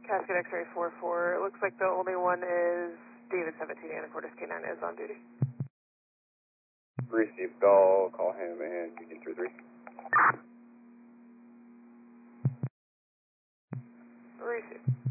Cascade X-ray 4-4. It looks like the only one is David 17 Anacortes K9 is on duty. Received call him and Union 33. Received.